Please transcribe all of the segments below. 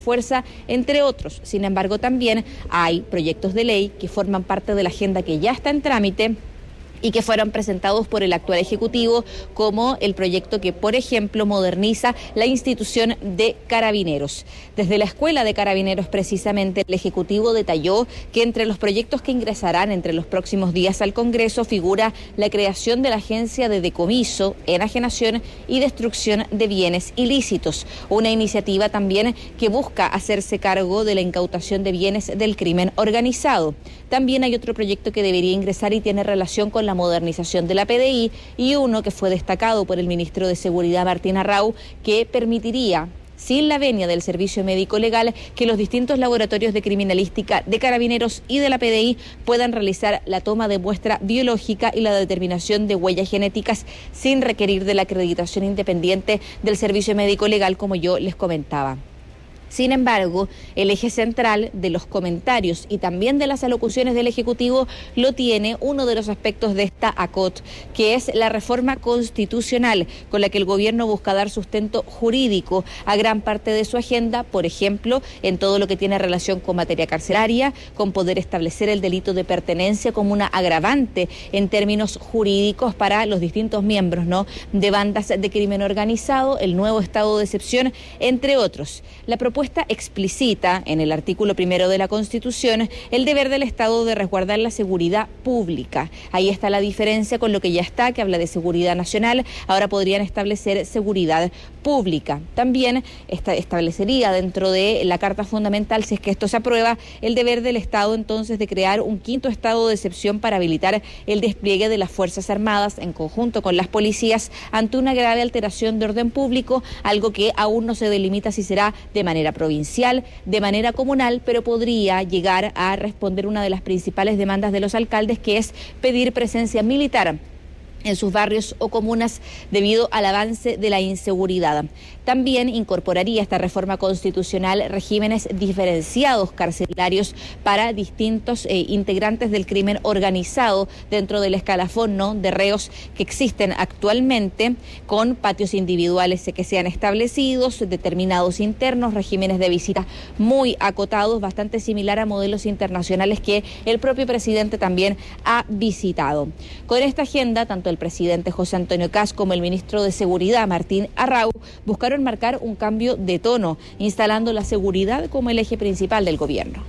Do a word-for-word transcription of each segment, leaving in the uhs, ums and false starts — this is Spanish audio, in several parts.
fuerza, entre otros. Sin embargo, también hay proyectos de ley que forman parte de la agenda que ya está en trámite y que fueron presentados por el actual Ejecutivo, como el proyecto que, por ejemplo, moderniza la institución de Carabineros. Desde la Escuela de Carabineros, precisamente, el Ejecutivo detalló que entre los proyectos que ingresarán entre los próximos días al Congreso figura la creación de la Agencia de Decomiso, Enajenación y Destrucción de Bienes Ilícitos, una iniciativa también que busca hacerse cargo de la incautación de bienes del crimen organizado. También hay otro proyecto que debería ingresar y tiene relación con la modernización de la P D I, y uno que fue destacado por el ministro de Seguridad, Martín Arrau, que permitiría, sin la venia del Servicio Médico Legal, que los distintos laboratorios de criminalística de Carabineros y de la P D I puedan realizar la toma de muestra biológica y la determinación de huellas genéticas sin requerir de la acreditación independiente del Servicio Médico Legal, como yo les comentaba. Sin embargo, el eje central de los comentarios y también de las alocuciones del Ejecutivo lo tiene uno de los aspectos de esta A C O T, que es la reforma constitucional, con la que el gobierno busca dar sustento jurídico a gran parte de su agenda, por ejemplo, en todo lo que tiene relación con materia carcelaria, con poder establecer el delito de pertenencia como una agravante en términos jurídicos para los distintos miembros, ¿no?, de bandas de crimen organizado, el nuevo estado de excepción, entre otros. La propuesta explicita en el artículo primero de la Constitución el deber del Estado de resguardar la seguridad pública. Ahí está la diferencia con lo que ya está, que habla de seguridad nacional. Ahora podrían establecer seguridad pública. También esta, establecería dentro de la Carta Fundamental, si es que esto se aprueba, el deber del Estado entonces de crear un quinto estado de excepción para habilitar el despliegue de las Fuerzas Armadas en conjunto con las policías ante una grave alteración de orden público, algo que aún no se delimita si será de manera provincial, de manera comunal, pero podría llegar a responder una de las principales demandas de los alcaldes, que es pedir presencia militar en sus barrios o comunas debido al avance de la inseguridad. También incorporaría esta reforma constitucional regímenes diferenciados carcelarios para distintos eh, integrantes del crimen organizado dentro del escalafón, ¿no?, de reos que existen actualmente, con patios individuales que sean establecidos, determinados internos, regímenes de visita muy acotados, bastante similar a modelos internacionales que el propio presidente también ha visitado. Con esta agenda, tanto el presidente José Antonio Kast como el ministro de Seguridad, Martín Arrau, buscaron marcar un cambio de tono, instalando la seguridad como el eje principal del gobierno.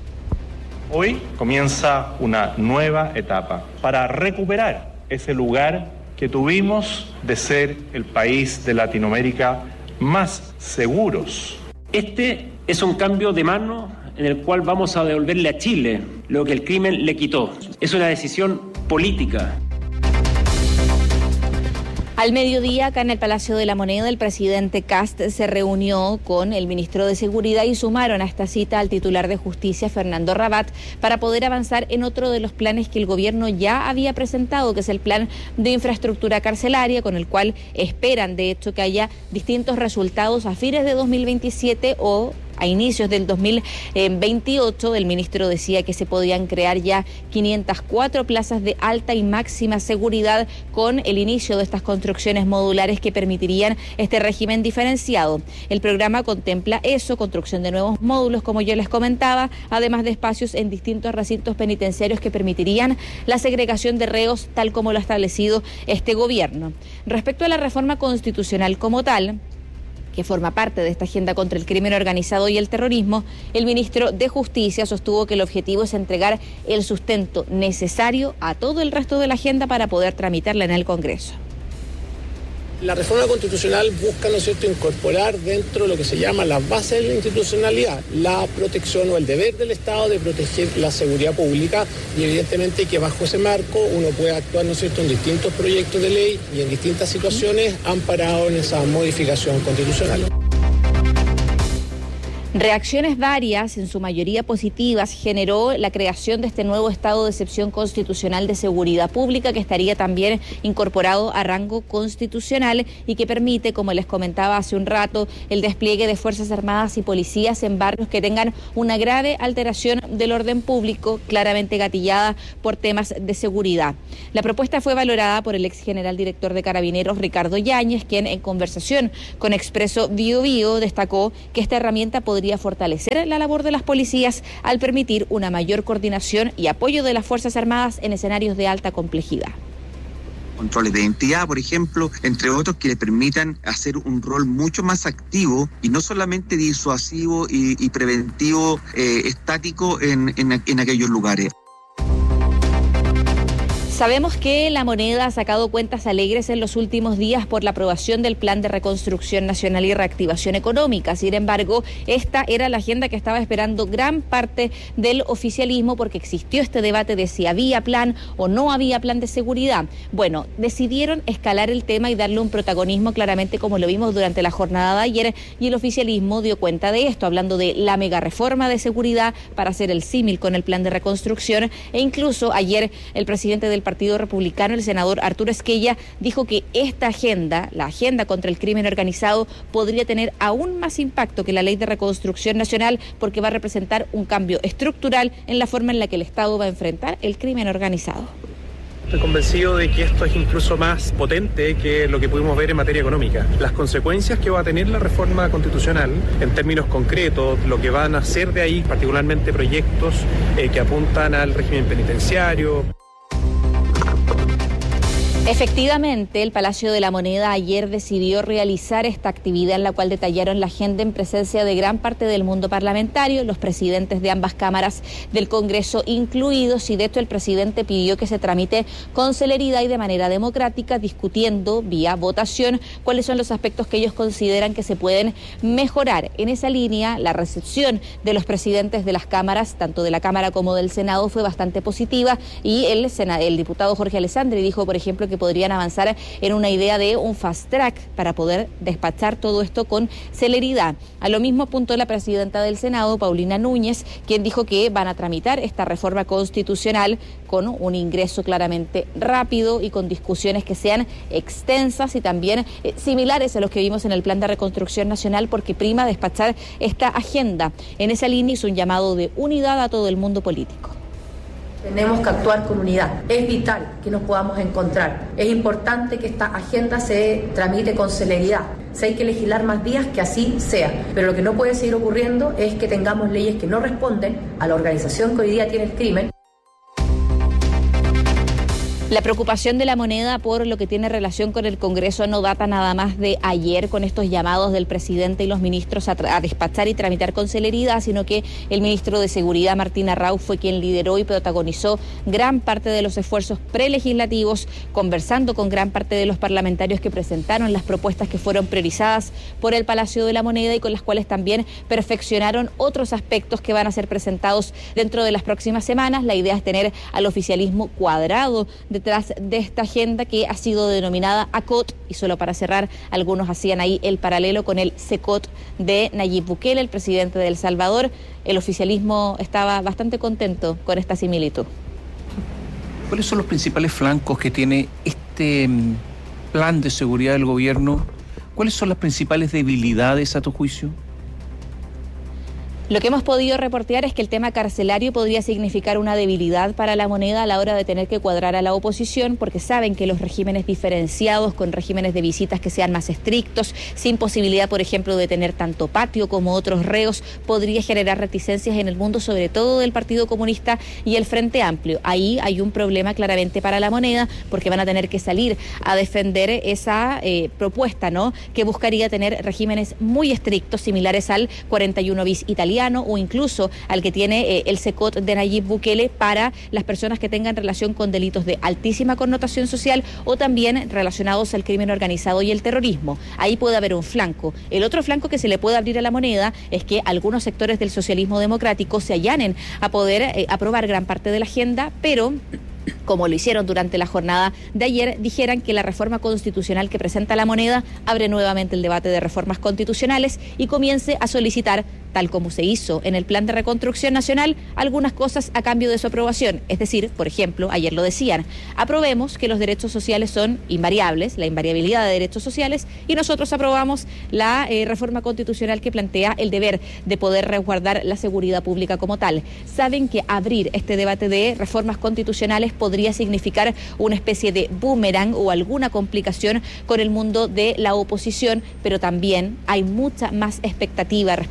Hoy comienza una nueva etapa para recuperar ese lugar que tuvimos de ser el país de Latinoamérica más seguros. Este es un cambio de mano en el cual vamos a devolverle a Chile lo que el crimen le quitó. Es una decisión política. Al mediodía, acá en el Palacio de la Moneda, el presidente Kast se reunió con el ministro de Seguridad y sumaron a esta cita al titular de Justicia, Fernando Rabat, para poder avanzar en otro de los planes que el gobierno ya había presentado, que es el plan de infraestructura carcelaria, con el cual esperan, de hecho, que haya distintos resultados a fines de dos mil veintisiete o a inicios del dos mil veintiocho. El ministro decía que se podían crear ya quinientas cuatro plazas de alta y máxima seguridad con el inicio de estas construcciones modulares que permitirían este régimen diferenciado. El programa contempla eso, construcción de nuevos módulos, como yo les comentaba, además de espacios en distintos recintos penitenciarios que permitirían la segregación de reos, tal como lo ha establecido este gobierno. Respecto a la reforma constitucional como tal, que forma parte de esta agenda contra el crimen organizado y el terrorismo, el ministro de Justicia sostuvo que el objetivo es entregar el sustento necesario a todo el resto de la agenda para poder tramitarla en el Congreso. La reforma constitucional busca, ¿no es cierto?, incorporar dentro de lo que se llama las bases de la institucionalidad la protección o el deber del Estado de proteger la seguridad pública, y evidentemente que bajo ese marco uno puede actuar, ¿no es cierto?, en distintos proyectos de ley y en distintas situaciones amparado en esa modificación constitucional. Reacciones varias, en su mayoría positivas, generó la creación de este nuevo estado de excepción constitucional de seguridad pública, que estaría también incorporado a rango constitucional y que permite, como les comentaba hace un rato, el despliegue de Fuerzas Armadas y policías en barrios que tengan una grave alteración del orden público, claramente gatillada por temas de seguridad. La propuesta fue valorada por el ex general director de Carabineros, Ricardo Yáñez, quien en conversación con Expreso Bio Bio destacó que esta herramienta podría podría fortalecer la labor de las policías al permitir una mayor coordinación y apoyo de las Fuerzas Armadas en escenarios de alta complejidad. Controles de identidad, por ejemplo, entre otros, que le permitan hacer un rol mucho más activo y no solamente disuasivo y, y preventivo eh, estático en, en, en aquellos lugares. Sabemos que La Moneda ha sacado cuentas alegres en los últimos días por la aprobación del Plan de Reconstrucción Nacional y Reactivación Económica. Sin embargo, esta era la agenda que estaba esperando gran parte del oficialismo porque existió este debate de si había plan o no había plan de seguridad. Bueno, decidieron escalar el tema y darle un protagonismo claramente como lo vimos durante la jornada de ayer y el oficialismo dio cuenta de esto, hablando de la mega reforma de seguridad para hacer el símil con el plan de reconstrucción e incluso ayer el presidente del Partido Republicano, el senador Arturo Esquella, dijo que esta agenda, la agenda contra el crimen organizado, podría tener aún más impacto que la Ley de Reconstrucción Nacional porque va a representar un cambio estructural en la forma en la que el Estado va a enfrentar el crimen organizado. Estoy convencido de que esto es incluso más potente que lo que pudimos ver en materia económica. Las consecuencias que va a tener la reforma constitucional, en términos concretos, lo que van a hacer de ahí, particularmente proyectos eh, que apuntan al régimen penitenciario. Efectivamente, el Palacio de la Moneda ayer decidió realizar esta actividad en la cual detallaron la agenda en presencia de gran parte del mundo parlamentario, los presidentes de ambas cámaras del Congreso incluidos, y de hecho el presidente pidió que se tramite con celeridad y de manera democrática, discutiendo vía votación cuáles son los aspectos que ellos consideran que se pueden mejorar. En esa línea, la recepción de los presidentes de las cámaras, tanto de la Cámara como del Senado, fue bastante positiva y el, el diputado Jorge Alessandri dijo, por ejemplo, que podrían avanzar en una idea de un fast track para poder despachar todo esto con celeridad. A lo mismo apuntó la presidenta del Senado, Paulina Núñez, quien dijo que van a tramitar esta reforma constitucional con un ingreso claramente rápido y con discusiones que sean extensas y también eh, similares a los que vimos en el Plan de Reconstrucción Nacional, porque prima despachar esta agenda. En esa línea hizo un llamado de unidad a todo el mundo político. Tenemos que actuar con unidad. Es vital que nos podamos encontrar. Es importante que esta agenda se tramite con celeridad. Si hay que legislar más días, que así sea. Pero lo que no puede seguir ocurriendo es que tengamos leyes que no responden a la organización que hoy día tiene el crimen. La preocupación de La Moneda por lo que tiene relación con el Congreso no data nada más de ayer con estos llamados del presidente y los ministros a, a despachar y tramitar con celeridad, sino que el ministro de Seguridad, Martín Arrau, fue quien lideró y protagonizó gran parte de los esfuerzos prelegislativos, conversando con gran parte de los parlamentarios que presentaron las propuestas que fueron priorizadas por el Palacio de la Moneda y con las cuales también perfeccionaron otros aspectos que van a ser presentados dentro de las próximas semanas. La idea es tener al oficialismo cuadrado de detrás de esta agenda que ha sido denominada A C O T, y solo para cerrar, algunos hacían ahí el paralelo con el C E C O T de Nayib Bukele, el presidente de El Salvador. El oficialismo estaba bastante contento con esta similitud. ¿Cuáles son los principales flancos que tiene este plan de seguridad del gobierno? ¿Cuáles son las principales debilidades a tu juicio? Lo que hemos podido reportear es que el tema carcelario podría significar una debilidad para La Moneda a la hora de tener que cuadrar a la oposición, porque saben que los regímenes diferenciados, con regímenes de visitas que sean más estrictos, sin posibilidad, por ejemplo, de tener tanto patio como otros reos, podría generar reticencias en el mundo, sobre todo del Partido Comunista y el Frente Amplio. Ahí hay un problema claramente para La Moneda, porque van a tener que salir a defender esa eh, propuesta, ¿no?, que buscaría tener regímenes muy estrictos, similares al cuarenta y uno bis italiano, o incluso al que tiene eh, el C E C O T de Nayib Bukele para las personas que tengan relación con delitos de altísima connotación social o también relacionados al crimen organizado y el terrorismo. Ahí puede haber un flanco. El otro flanco que se le puede abrir a La Moneda es que algunos sectores del socialismo democrático se allanen a poder eh, aprobar gran parte de la agenda, pero como lo hicieron durante la jornada de ayer, dijeran que la reforma constitucional que presenta La Moneda abre nuevamente el debate de reformas constitucionales y comience a solicitar, tal como se hizo en el Plan de Reconstrucción Nacional, algunas cosas a cambio de su aprobación. Es decir, por ejemplo, ayer lo decían, aprobemos que los derechos sociales son invariables, la invariabilidad de derechos sociales, y nosotros aprobamos la eh, reforma constitucional que plantea el deber de poder resguardar la seguridad pública como tal. Saben que abrir este debate de reformas constitucionales podría significar una especie de boomerang o alguna complicación con el mundo de la oposición, pero también hay mucha más expectativa respecto a lo que había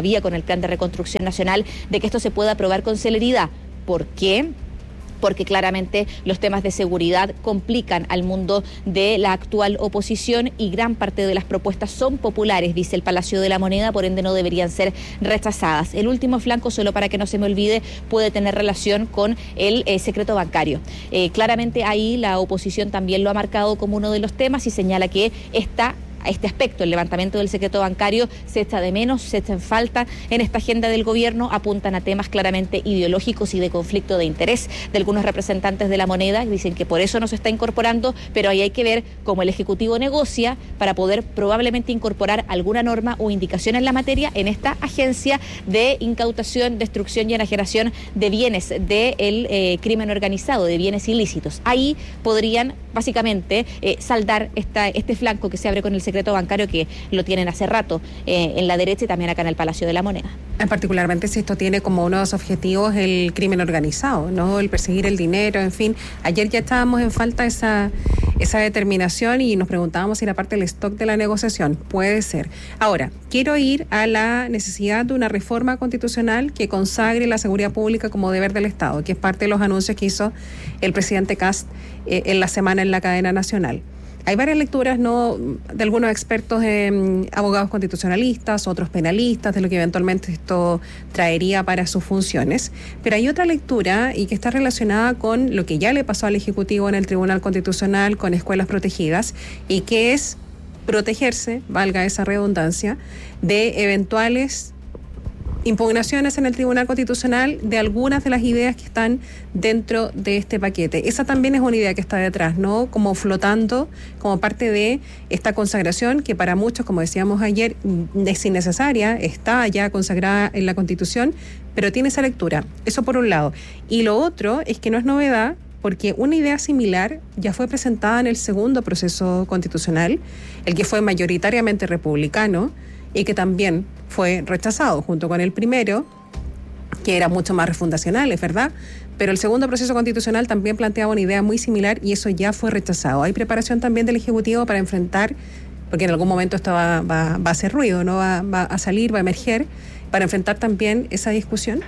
Contraloría con el Plan de Reconstrucción Nacional de que esto se pueda aprobar con celeridad. ¿Por qué? Porque claramente los temas de seguridad complican al mundo de la actual oposición y gran parte de las propuestas son populares, dice el Palacio de la Moneda, por ende no deberían ser rechazadas. El último flanco, solo para que no se me olvide, puede tener relación con el eh, secreto bancario. Eh, claramente ahí la oposición también lo ha marcado como uno de los temas y señala que está a este aspecto, el levantamiento del secreto bancario, se echa de menos, se echa en falta en esta agenda del gobierno, apuntan a temas claramente ideológicos y de conflicto de interés de algunos representantes de la Moneda, dicen que por eso no se está incorporando, pero ahí hay que ver cómo el Ejecutivo negocia para poder probablemente incorporar alguna norma o indicación en la materia en esta agencia de incautación, destrucción y enajenación de bienes del eh, crimen organizado, de bienes ilícitos. Ahí podrían básicamente eh, saldar esta, este flanco que se abre con el secreto bancario, que lo tienen hace rato eh, en la derecha y también acá en el Palacio de la Moneda. Particularmente si esto tiene como uno de los objetivos el crimen organizado, ¿no? El perseguir el dinero, en fin. Ayer ya estábamos en falta esa, esa determinación y nos preguntábamos si era parte del stock de la negociación. Puede ser. Ahora, quiero ir a la necesidad de una reforma constitucional que consagre la seguridad pública como deber del Estado, que es parte de los anuncios que hizo el presidente Kast eh, en la semana en la cadena nacional. Hay varias lecturas, ¿no?, de algunos expertos, eh, abogados constitucionalistas, otros penalistas, de lo que eventualmente esto traería para sus funciones. Pero hay otra lectura y que está relacionada con lo que ya le pasó al Ejecutivo en el Tribunal Constitucional con escuelas protegidas y que es protegerse, valga esa redundancia, de eventuales impugnaciones en el Tribunal Constitucional de algunas de las ideas que están dentro de este paquete. Esa también es una idea que está detrás, ¿no? Como flotando, como parte de esta consagración que para muchos, como decíamos ayer, es innecesaria, está ya consagrada en la Constitución, pero tiene esa lectura. Eso por un lado. Y lo otro es que no es novedad, porque una idea similar ya fue presentada en el segundo proceso constitucional, el que fue mayoritariamente republicano, y que también fue rechazado junto con el primero, que era mucho más refundacional, es verdad, pero el segundo proceso constitucional también planteaba una idea muy similar y eso ya fue rechazado. Hay preparación también del Ejecutivo para enfrentar, porque en algún momento esto va, va, va a hacer ruido, ¿no? va, va a salir, va a emerger, para enfrentar también esa discusión.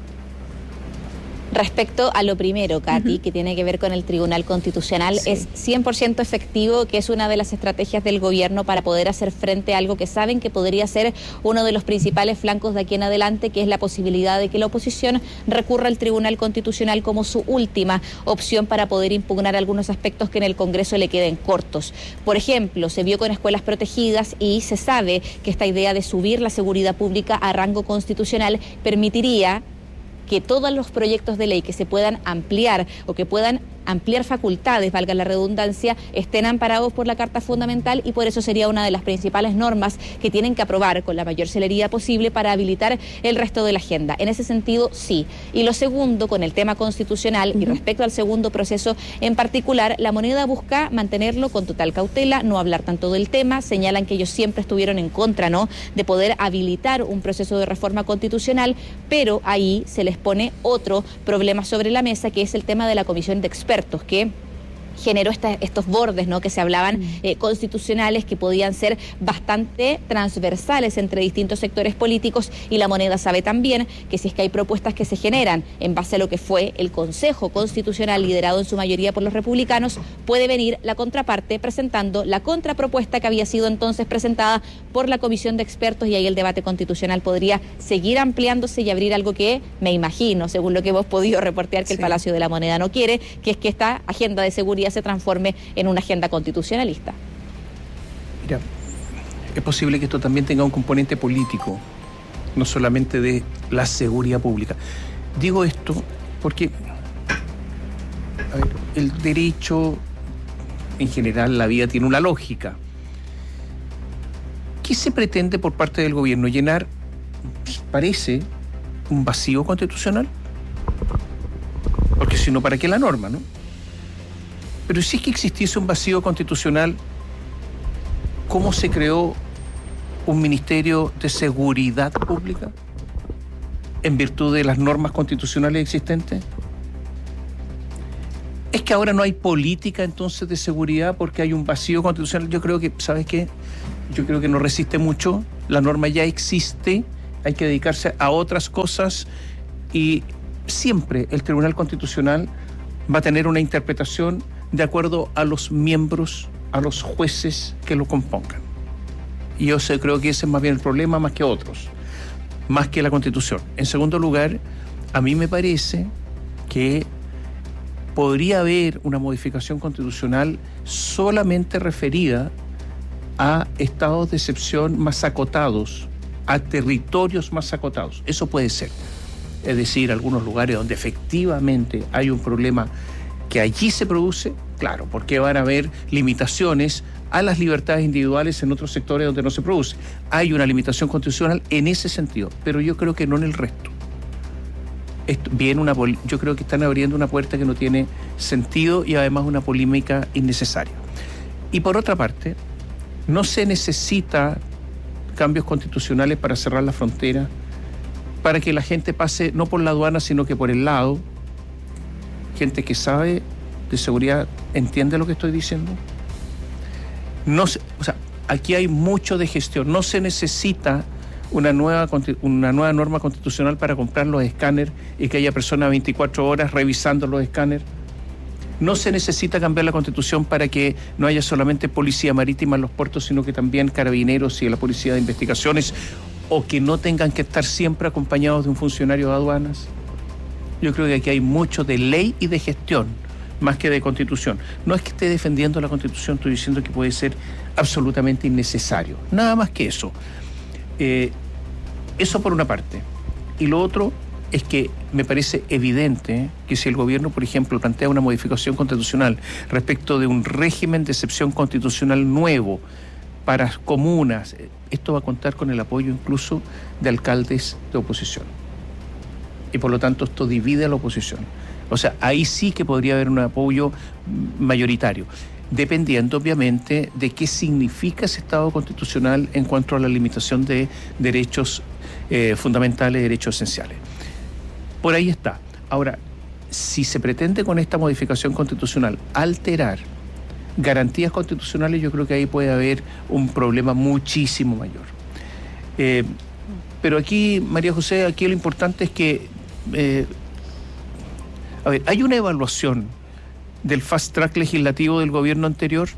Respecto a lo primero, Katy, uh-huh. que tiene que ver con el Tribunal Constitucional, sí. es cien por ciento efectivo, que es una de las estrategias del gobierno para poder hacer frente a algo que saben que podría ser uno de los principales flancos de aquí en adelante, que es la posibilidad de que la oposición recurra al Tribunal Constitucional como su última opción para poder impugnar algunos aspectos que en el Congreso le queden cortos. Por ejemplo, se vio con escuelas protegidas y se sabe que esta idea de subir la seguridad pública a rango constitucional permitiría que todos los proyectos de ley que se puedan ampliar o que puedan ampliar facultades, valga la redundancia, estén amparados por la Carta Fundamental y por eso sería una de las principales normas que tienen que aprobar con la mayor celeridad posible para habilitar el resto de la agenda. En ese sentido, sí. Y lo segundo, con el tema constitucional uh-huh. y respecto al segundo proceso en particular, la Moneda busca mantenerlo con total cautela, no hablar tanto del tema, señalan que ellos siempre estuvieron en contra, ¿no?, de poder habilitar un proceso de reforma constitucional, pero ahí se les pone otro problema sobre la mesa, que es el tema de la comisión de expertos, que generó esta, estos bordes, ¿no?, que se hablaban eh, constitucionales, que podían ser bastante transversales entre distintos sectores políticos, y la Moneda sabe también que si es que hay propuestas que se generan en base a lo que fue el Consejo Constitucional liderado en su mayoría por los republicanos, puede venir la contraparte presentando la contrapropuesta que había sido entonces presentada por la Comisión de Expertos, y ahí el debate constitucional podría seguir ampliándose y abrir algo que, me imagino, según lo que hemos podido reportear, que sí. el Palacio de la Moneda no quiere, que es que esta agenda de seguridad se transforme en una agenda constitucionalista. Mira, es posible que esto también tenga un componente político, no solamente de la seguridad pública. Digo esto porque a ver, el derecho, en general, la vida tiene una lógica. ¿Qué se pretende por parte del gobierno? ¿Llenar, parece, un vacío constitucional? Porque si no, ¿para qué la norma, no? Pero si es que existiese un vacío constitucional, ¿cómo se creó un Ministerio de Seguridad Pública? ¿En virtud de las normas constitucionales existentes? ¿Es que ahora no hay política entonces de seguridad porque hay un vacío constitucional? Yo creo que, ¿sabes qué? Yo creo que no resiste mucho. La norma ya existe. hay que dedicarse a otras cosas y siempre el Tribunal Constitucional va a tener una interpretación de acuerdo a los miembros, a los jueces que lo compongan. Y yo sé, creo que ese es más bien el problema, más que otros, más que la Constitución. En segundo lugar, a mí me parece que podría haber una modificación constitucional solamente referida a estados de excepción más acotados, a territorios más acotados. Eso puede ser. Es decir, algunos lugares donde efectivamente hay un problema que allí se produce, claro, porque van a haber limitaciones a las libertades individuales en otros sectores donde no se produce. Hay una limitación constitucional en ese sentido, pero yo creo que no en el resto. Esto, bien una, yo creo que están abriendo una puerta que no tiene sentido y además una polémica innecesaria. Y por otra parte, no se necesita cambios constitucionales para cerrar la frontera, para que la gente pase no por la aduana, sino que por el lado. Gente que sabe de seguridad entiende lo que estoy diciendo. No se, o sea, aquí hay mucho de gestión. No se necesita una nueva, una nueva norma constitucional para comprar los escáneres y que haya personas veinticuatro horas revisando los escáneres. No se necesita cambiar la Constitución para que no haya solamente policía marítima en los puertos, sino que también carabineros y la policía de investigaciones, o que no tengan que estar siempre acompañados de un funcionario de aduanas. Yo creo que aquí hay mucho de ley y de gestión, más que de Constitución. No es que esté defendiendo la Constitución, estoy diciendo que puede ser absolutamente innecesario. Nada más que eso. Eh, eso por una parte. Y lo otro es que me parece evidente que si el gobierno, por ejemplo, plantea una modificación constitucional respecto de un régimen de excepción constitucional nuevo para comunas, esto va a contar con el apoyo incluso de alcaldes de oposición. Y por lo tanto esto divide a la oposición. O sea, ahí sí que podría haber un apoyo mayoritario, dependiendo obviamente de qué significa ese Estado constitucional en cuanto a la limitación de derechos eh, fundamentales, derechos esenciales. Por ahí está. Ahora, si se pretende con esta modificación constitucional alterar garantías constitucionales, yo creo que ahí puede haber un problema muchísimo mayor. Eh, pero aquí, María José, aquí lo importante es que, eh, a ver, ¿hay una evaluación del fast track legislativo del gobierno anterior?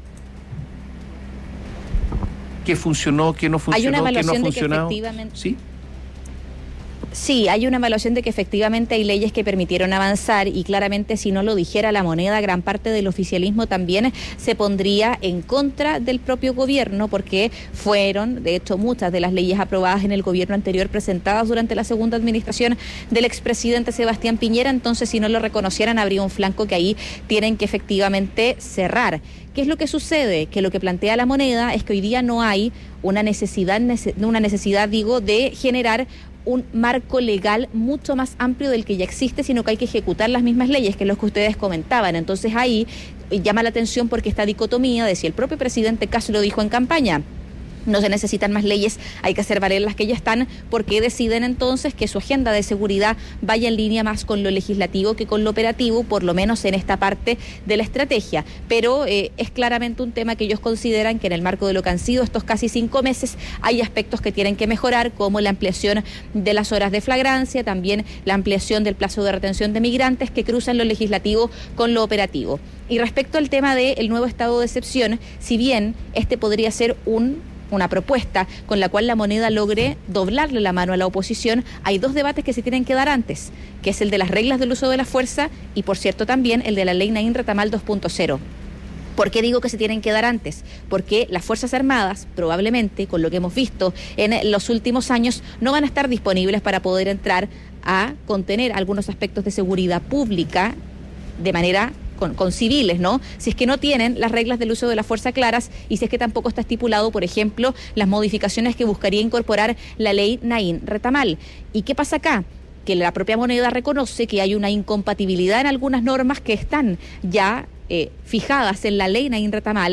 ¿Qué funcionó, qué no funcionó, ¿Hay una evaluación qué no ha de que funcionado? efectivamente... ¿Sí? Sí, hay una evaluación de que efectivamente hay leyes que permitieron avanzar y claramente si no lo dijera la moneda, gran parte del oficialismo también se pondría en contra del propio gobierno porque fueron, de hecho, muchas de las leyes aprobadas en el gobierno anterior presentadas durante la segunda administración del expresidente Sebastián Piñera, entonces si no lo reconocieran habría un flanco que ahí tienen que efectivamente cerrar. ¿Qué es lo que sucede? Que lo que plantea la moneda es que hoy día no hay una necesidad, una necesidad digo, de generar un marco legal mucho más amplio del que ya existe, sino que hay que ejecutar las mismas leyes, que es lo que ustedes comentaban. Entonces ahí llama la atención porque esta dicotomía de si el propio presidente casi lo dijo en campaña, no se necesitan más leyes, hay que hacer valer las que ya están, porque deciden entonces que su agenda de seguridad vaya en línea más con lo legislativo que con lo operativo, por lo menos en esta parte de la estrategia. Pero eh, es claramente un tema que ellos consideran que en el marco de lo que han sido estos casi cinco meses hay aspectos que tienen que mejorar, como la ampliación de las horas de flagrancia, también la ampliación del plazo de retención de migrantes que cruzan lo legislativo con lo operativo. Y respecto al tema del nuevo estado de excepción, si bien este podría ser un una propuesta con la cual la moneda logre doblarle la mano a la oposición, hay dos debates que se tienen que dar antes, que es el de las reglas del uso de la fuerza y, por cierto, también el de la ley Naín Retamal dos punto cero. ¿Por qué digo que se tienen que dar antes? Porque las Fuerzas Armadas, probablemente, con lo que hemos visto en los últimos años, no van a estar disponibles para poder entrar a contener algunos aspectos de seguridad pública de manera Con, con civiles, ¿no? Si es que no tienen las reglas del uso de la fuerza claras y si es que tampoco está estipulado, por ejemplo, las modificaciones que buscaría incorporar la ley Naín Retamal. ¿Y qué pasa acá? Que la propia moneda reconoce que hay una incompatibilidad en algunas normas que están ya eh, fijadas en la ley Naín Retamal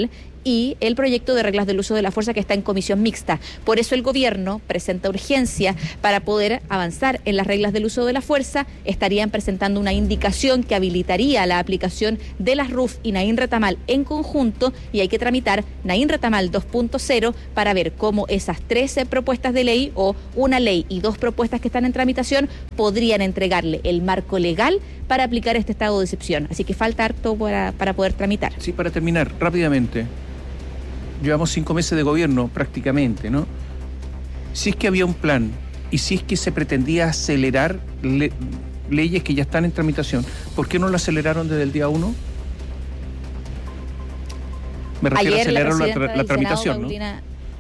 y el proyecto de reglas del uso de la fuerza que está en comisión mixta. Por eso el gobierno presenta urgencia para poder avanzar en las reglas del uso de la fuerza. Estarían presentando una indicación que habilitaría la aplicación de las R U F y Naín Retamal en conjunto, y hay que tramitar Naín Retamal dos punto cero para ver cómo esas trece propuestas de ley o una ley y dos propuestas que están en tramitación podrían entregarle el marco legal para aplicar este estado de excepción. Así que falta harto para, para poder tramitar. Sí, para terminar, rápidamente. Llevamos cinco meses de gobierno prácticamente, ¿no? Si es que había un plan y si es que se pretendía acelerar le, leyes que ya están en tramitación, ¿por qué no lo aceleraron desde el día uno? Me refiero Ayer a acelerar la, la, la, la tramitación, Senado, ¿no? Paulina,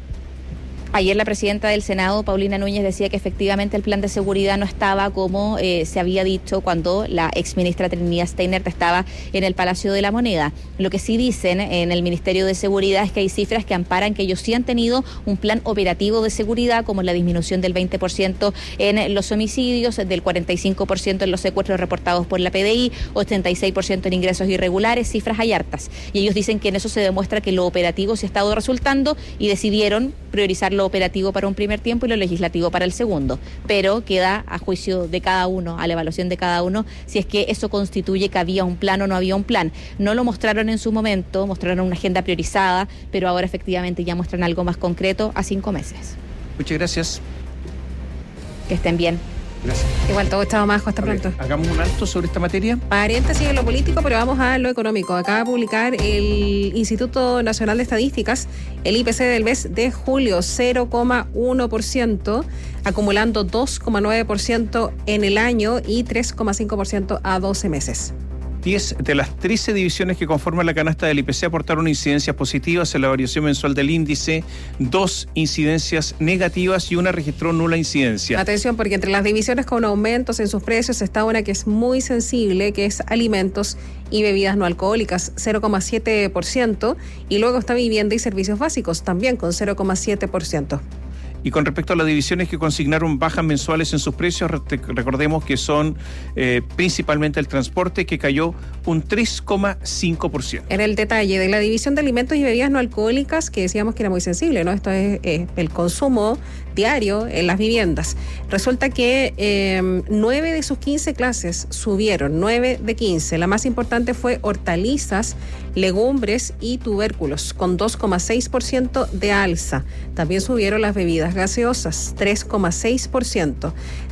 Ayer la presidenta del Senado, Paulina Núñez, decía que efectivamente el plan de seguridad no estaba como eh, se había dicho cuando la exministra Trinidad Steiner estaba en el Palacio de la Moneda. Lo que sí dicen en el Ministerio de Seguridad es que hay cifras que amparan que ellos sí han tenido un plan operativo de seguridad, como la disminución del veinte por ciento en los homicidios, del cuarenta y cinco por ciento en los secuestros reportados por la P D I, ochenta y seis por ciento en ingresos irregulares, cifras hay hartas. Y ellos dicen que en eso se demuestra que lo operativo se ha estado resultando y decidieron priorizar lo operativo para un primer tiempo y lo legislativo para el segundo, pero queda a juicio de cada uno, a la evaluación de cada uno, si es que eso constituye que había un plan o no había un plan. No lo mostraron en su momento, mostraron una agenda priorizada, pero ahora efectivamente ya muestran algo más concreto a cinco meses. Muchas gracias. Que estén bien. Gracias. Igual todo estaba más hasta pronto. Hagamos un alto sobre esta materia. Paréntesis en lo político, pero vamos a lo económico. Acaba de publicar el Instituto Nacional de Estadísticas el I P C del mes de julio, cero coma uno por ciento, acumulando dos coma nueve por ciento en el año y tres coma cinco por ciento a doce meses. diez de las trece divisiones que conforman la canasta del I P C aportaron incidencias positivas en la variación mensual del índice, dos incidencias negativas y una registró nula incidencia. Atención, porque entre las divisiones con aumentos en sus precios está una que es muy sensible, que es alimentos y bebidas no alcohólicas, cero coma siete por ciento, y luego está vivienda y servicios básicos, también con cero coma siete por ciento. Y con respecto a las divisiones que consignaron bajas mensuales en sus precios, recordemos que son eh, principalmente el transporte, que cayó un tres coma cinco por ciento. En el detalle de la división de alimentos y bebidas no alcohólicas, que decíamos que era muy sensible, ¿no? Esto es eh, el consumo diario en las viviendas. Resulta que eh, nueve de sus quince clases subieron, nueve de quince. La más importante fue hortalizas, legumbres y tubérculos, con dos coma seis por ciento de alza. También subieron las bebidas gaseosas, tres coma seis por ciento.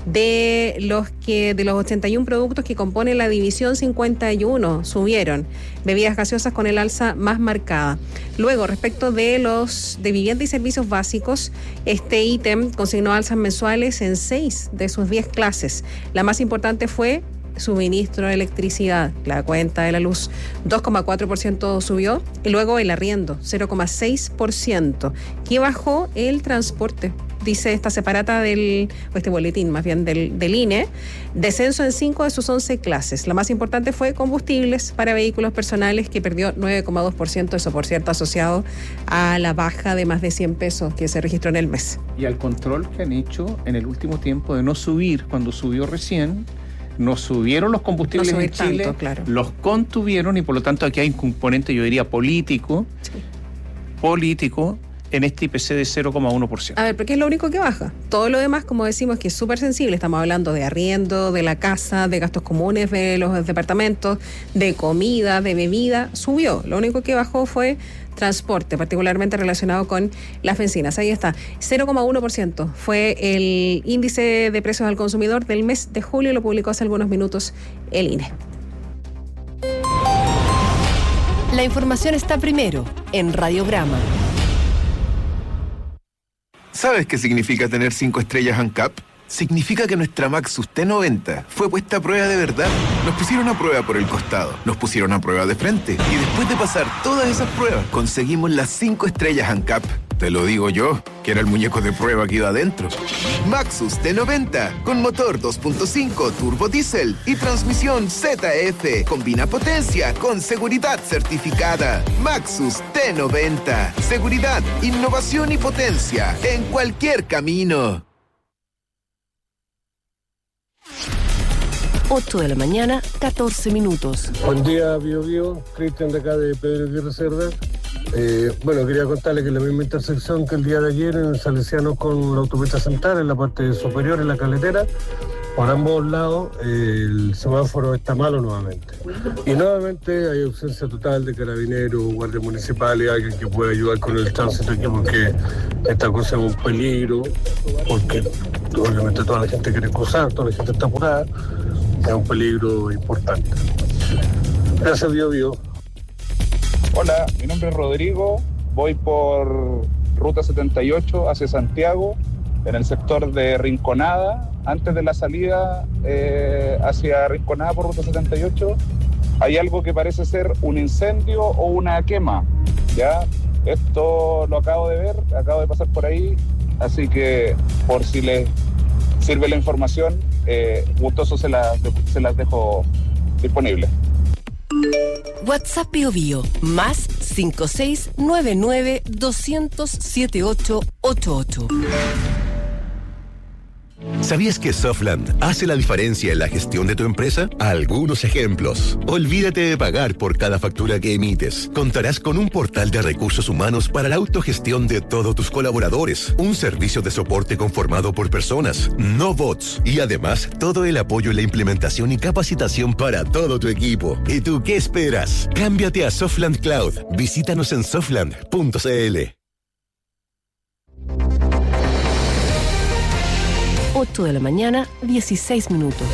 De los que de los ochenta y uno productos que componen la división cincuenta y uno subieron, bebidas gaseosas con el alza más marcada. Luego, respecto de los de vivienda y servicios básicos, este ítem consignó alzas mensuales en seis de sus diez clases. La más importante fue suministro de electricidad, la cuenta de la luz, dos coma cuatro por ciento subió, y luego el arriendo, cero coma seis por ciento, que bajó el transporte. Dice esta separata del, o este boletín más bien del, del I N E, descenso en cinco de sus once clases. La más importante fue combustibles para vehículos personales, que perdió nueve coma dos por ciento, eso por cierto asociado a la baja de más de cien pesos que se registró en el mes. Y al control que han hecho en el último tiempo de no subir cuando subió recién. No subieron los combustibles no en Chile, tanto, claro. Los contuvieron, y por lo tanto aquí hay un componente, yo diría, político, sí. político, en este I P C de cero coma uno por ciento. A ver, porque es lo único que baja. Todo lo demás, como decimos, que es súper sensible. Estamos hablando de arriendo, de la casa, de gastos comunes de los departamentos, de comida, de bebida. Subió. Lo único que bajó fue transporte, particularmente relacionado con las bencinas. Ahí está. cero coma uno por ciento fue el índice de precios al consumidor del mes de julio. Lo publicó hace algunos minutos el I N E. La información está primero en Radiograma. ¿Sabes qué significa tener cinco estrellas ANCAP? Significa que nuestra Maxus T noventa fue puesta a prueba de verdad. Nos pusieron a prueba por el costado, nos pusieron a prueba de frente, y después de pasar todas esas pruebas, conseguimos las cinco estrellas ANCAP. Te lo digo yo, que era el muñeco de prueba que iba adentro. Maxus T noventa, con motor dos punto cinco turbo diésel y transmisión Z F. Combina potencia con seguridad certificada. Maxus T noventa. Seguridad, innovación y potencia en cualquier camino. ocho de la mañana, catorce minutos. Buen día, Bio Bio. Cristian de acá de Pedro Aguirre Cerda. Eh, bueno, quería contarle que en la misma intersección que el día de ayer en el Salesiano con la autopista central, en la parte superior, en la carretera, por ambos lados eh, el semáforo está malo nuevamente. Y nuevamente hay ausencia total de carabineros, guardias municipales, alguien que pueda ayudar con el tránsito aquí, porque esta cosa es un peligro, porque obviamente toda la gente quiere cruzar, toda la gente está apurada, es un peligro importante. Gracias, Dios mío. Hola, mi nombre es Rodrigo, voy por Ruta setenta y ocho hacia Santiago, en el sector de Rinconada, antes de la salida eh, hacia Rinconada por Ruta setenta y ocho, hay algo que parece ser un incendio o una quema, ¿ya? Esto lo acabo de ver, acabo de pasar por ahí, así que por si les sirve la información, eh, gustoso se las, se las dejo disponibles. WhatsApp Bio Bio, más cinco seis nueve nueve dos cero cero siete ocho ocho ocho. ¿Sabías que Softland hace la diferencia en la gestión de tu empresa? Algunos ejemplos. Olvídate de pagar por cada factura que emites. Contarás con un portal de recursos humanos para la autogestión de todos tus colaboradores. Un servicio de soporte conformado por personas, no bots. Y además, todo el apoyo en la implementación y capacitación para todo tu equipo. ¿Y tú qué esperas? Cámbiate a Softland Cloud. Visítanos en softland punto c l. ocho de la mañana, dieciséis minutos.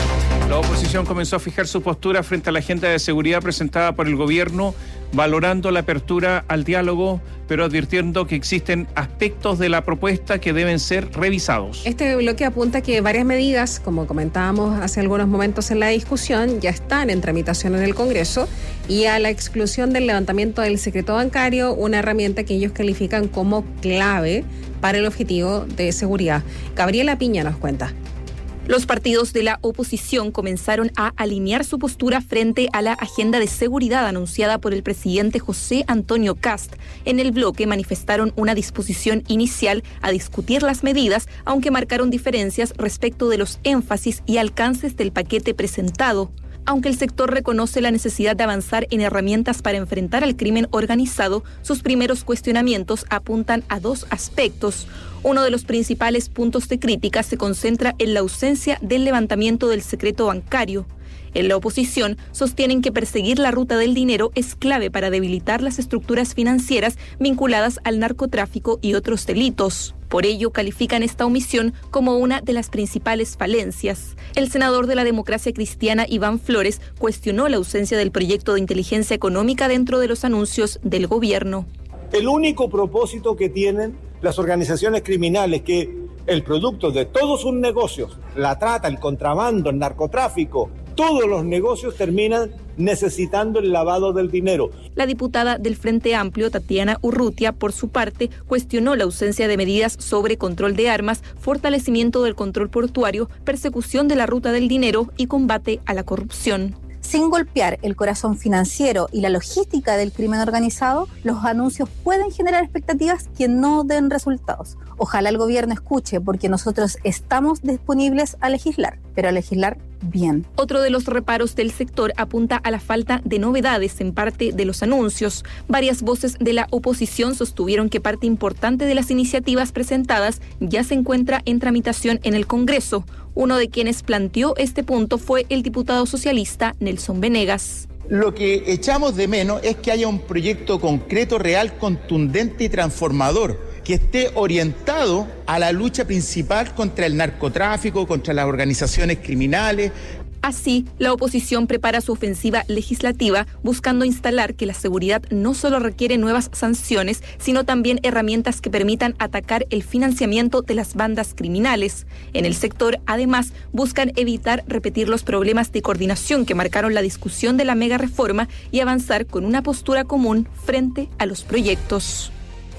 La oposición comenzó a fijar su postura frente a la agenda de seguridad presentada por el gobierno, valorando la apertura al diálogo, pero advirtiendo que existen aspectos de la propuesta que deben ser revisados. Este bloque apunta que varias medidas, como comentábamos hace algunos momentos en la discusión, ya están en tramitación en el Congreso, y a la exclusión del levantamiento del secreto bancario, una herramienta que ellos califican como clave para el objetivo de seguridad. Gabriela Piña nos cuenta. Los partidos de la oposición comenzaron a alinear su postura frente a la agenda de seguridad anunciada por el presidente José Antonio Kast. En el bloque manifestaron una disposición inicial a discutir las medidas, aunque marcaron diferencias respecto de los énfasis y alcances del paquete presentado. Aunque el sector reconoce la necesidad de avanzar en herramientas para enfrentar al crimen organizado, sus primeros cuestionamientos apuntan a dos aspectos. Uno de los principales puntos de crítica se concentra en la ausencia del levantamiento del secreto bancario. En la oposición sostienen que perseguir la ruta del dinero es clave para debilitar las estructuras financieras vinculadas al narcotráfico y otros delitos. Por ello, califican esta omisión como una de las principales falencias. El senador de la Democracia Cristiana, Iván Flores, cuestionó la ausencia del proyecto de inteligencia económica dentro de los anuncios del gobierno. El único propósito que tienen las organizaciones criminales, que el producto de todos sus negocios, la trata, el contrabando, el narcotráfico, todos los negocios terminan necesitando el lavado del dinero. La diputada del Frente Amplio, Tatiana Urrutia, por su parte, cuestionó la ausencia de medidas sobre control de armas, fortalecimiento del control portuario, persecución de la ruta del dinero y combate a la corrupción. Sin golpear el corazón financiero y la logística del crimen organizado, los anuncios pueden generar expectativas que no den resultados. Ojalá el gobierno escuche, porque nosotros estamos disponibles a legislar, pero a legislar bien. Otro de los reparos del sector apunta a la falta de novedades en parte de los anuncios. Varias voces de la oposición sostuvieron que parte importante de las iniciativas presentadas ya se encuentra en tramitación en el Congreso. Uno de quienes planteó este punto fue el diputado socialista Nelson Venegas. Lo que echamos de menos es que haya un proyecto concreto, real, contundente y transformador, que esté orientado a la lucha principal contra el narcotráfico, contra las organizaciones criminales. Así, la oposición prepara su ofensiva legislativa buscando instalar que la seguridad no solo requiere nuevas sanciones, sino también herramientas que permitan atacar el financiamiento de las bandas criminales. En el sector, además, buscan evitar repetir los problemas de coordinación que marcaron la discusión de la mega reforma y avanzar con una postura común frente a los proyectos.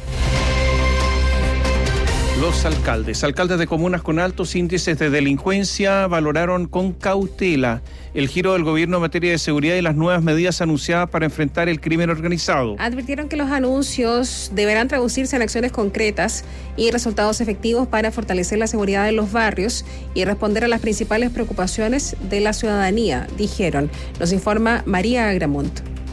Los alcaldes, alcaldes de comunas con altos índices de delincuencia valoraron con cautela el giro del gobierno en materia de seguridad y las nuevas medidas anunciadas para enfrentar el crimen organizado. Advirtieron que los anuncios deberán traducirse en acciones concretas y resultados efectivos para fortalecer la seguridad de los barrios y responder a las principales preocupaciones de la ciudadanía, dijeron. Nos informa María Agramont.